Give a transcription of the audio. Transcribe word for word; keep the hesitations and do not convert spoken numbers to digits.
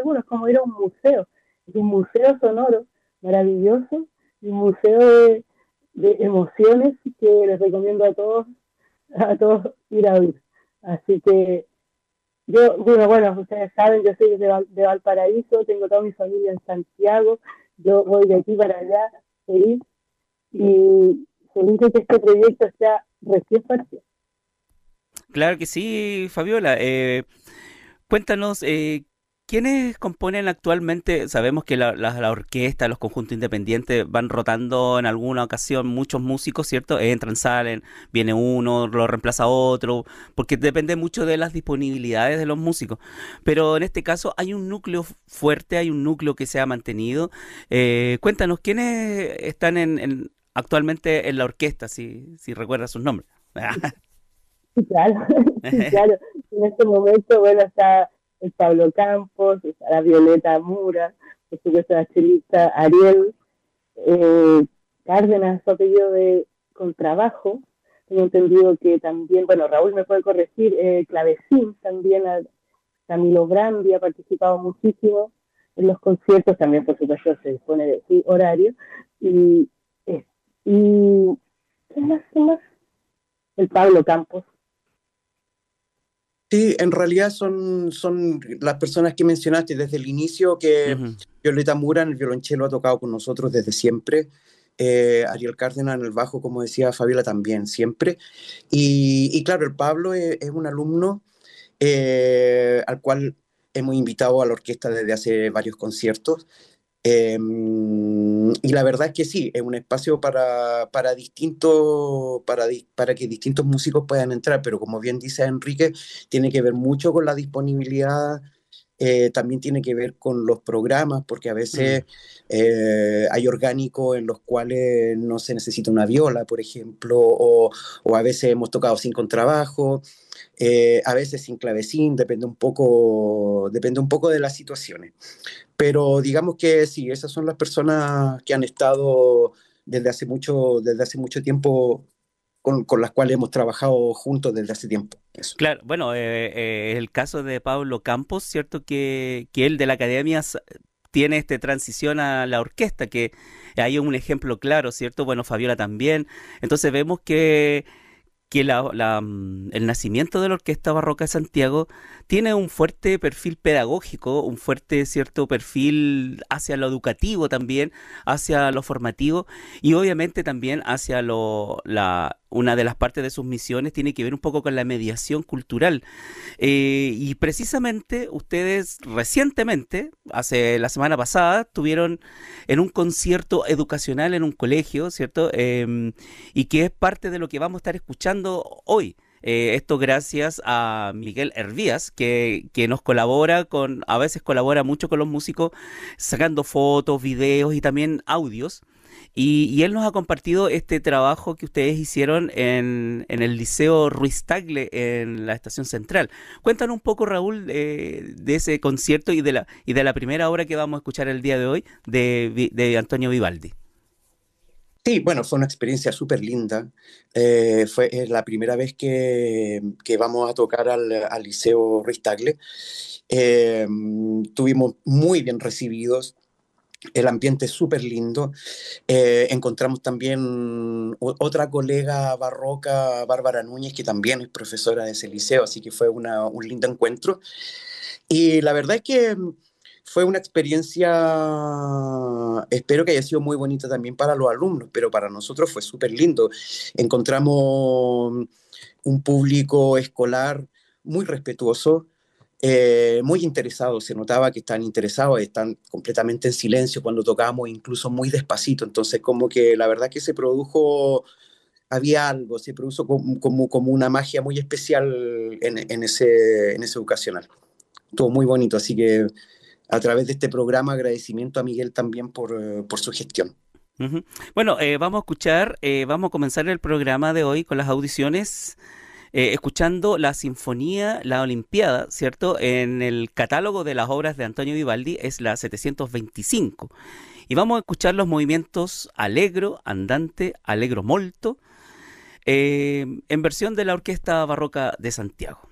seguro, es como ir a un museo, es un museo sonoro maravilloso, y un museo de, de emociones que les recomiendo a todos, a todos ir a oír. Así que yo, bueno, bueno, ustedes saben, yo soy de, Val, de Valparaíso, tengo toda mi familia en Santiago, yo voy de aquí para allá, feliz, y feliz de que este proyecto sea recién partido. Claro que sí, Fabiola. Eh, cuéntanos, eh, ¿quiénes componen actualmente? Sabemos que la, la- la orquesta, los conjuntos independientes van rotando en alguna ocasión muchos músicos, ¿cierto? Entran, salen, viene uno, lo reemplaza otro, porque depende mucho de las disponibilidades de los músicos. Pero en este caso hay un núcleo fuerte, hay un núcleo que se ha mantenido. Eh, cuéntanos, ¿quiénes están en, en- actualmente en la orquesta, si, si recuerdas sus nombres? Sí, claro, sí, claro. En este momento, bueno, está el Pablo Campos, está la Violeta Mura, por supuesto la chelista Ariel, eh, Cárdenas, su apellido de contrabajo. Tengo entendido que también, bueno, Raúl me puede corregir, eh, Clavecín también, a Camilo Brandi ha participado muchísimo en los conciertos, también por supuesto se dispone de sí, horario. Y, eh, y ¿qué más? ¿Qué más? El Pablo Campos. Sí, en realidad son, son las personas que mencionaste desde el inicio, que Ujú. Violeta Mura en el violonchelo ha tocado con nosotros desde siempre, eh, Ariel Cárdenas en el bajo, como decía Fabiola, también siempre. Y, y claro, el Pablo es, es un alumno eh, al cual hemos invitado a la orquesta desde hace varios conciertos. Eh, y la verdad es que sí, es un espacio para, para, distintos, para, di- para que distintos músicos puedan entrar, pero como bien dice Enrique, tiene que ver mucho con la disponibilidad, eh, también tiene que ver con los programas, porque a Mm. veces eh, hay orgánicos en los cuales no se necesita una viola, por ejemplo, o, o a veces hemos tocado sin contrabajo, eh, a veces sin clavecín, depende un poco, depende un poco de las situaciones. Pero digamos que sí, esas son las personas que han estado desde hace mucho, desde hace mucho tiempo con, con las cuales hemos trabajado juntos desde hace tiempo. Eso. Claro, bueno, eh, eh, el caso de Pablo Campos, ¿cierto? Que, que él de la academia s- tiene esta transición a la orquesta, que hay un ejemplo claro, ¿cierto? Bueno, Fabiola también. Entonces vemos que que la, la, mm, el nacimiento de la Orquesta Barroca de Santiago tiene un fuerte perfil pedagógico, un fuerte cierto perfil hacia lo educativo también, hacia lo formativo y obviamente también hacia lo, la, una de las partes de sus misiones tiene que ver un poco con la mediación cultural. Eh, y precisamente ustedes recientemente, hace la semana pasada, tuvieron en un concierto educacional en un colegio, ¿cierto? Em, y que es parte de lo que vamos a estar escuchando hoy. Eh, esto gracias a Miguel Hervías, que, que nos colabora con, a veces colabora mucho con los músicos, sacando fotos, videos y también audios. Y, y él nos ha compartido este trabajo que ustedes hicieron en, en el Liceo Ruiz Tagle, en la Estación Central. Cuéntanos un poco, Raúl, eh, de ese concierto y de la, y de la primera obra que vamos a escuchar el día de hoy de, Vi- de Antonio Vivaldi. Sí, bueno, fue una experiencia súper linda. Eh, fue es la primera vez que, que vamos a tocar al, al Liceo Ruiz Tagle. Eh, Tuvimos muy bien recibidos. El ambiente es súper lindo. Eh, encontramos también o- otra colega barroca, Bárbara Núñez, que también es profesora de ese liceo, así que fue una- un lindo encuentro. Y la verdad es que fue una experiencia, espero que haya sido muy bonita también para los alumnos, pero para nosotros fue súper lindo. Encontramos un público escolar muy respetuoso, eh, muy interesados, se notaba que están interesados, están completamente en silencio cuando tocábamos, incluso muy despacito, entonces como que la verdad que se produjo, había algo, se produjo como, como, como una magia muy especial en, en, ese, en ese educacional. Estuvo muy bonito, así que a través de este programa agradecimiento a Miguel también por, eh, por su gestión. Ujú. Bueno, eh, vamos a escuchar, eh, vamos a comenzar el programa de hoy con las audiciones, eh, escuchando la Sinfonía, la Olimpiada, ¿cierto? En el catálogo de las obras de Antonio Vivaldi es la setecientos veinticinco. Y vamos a escuchar los movimientos Allegro, Andante, Allegro Molto, eh, en versión de la Orquesta Barroca de Santiago.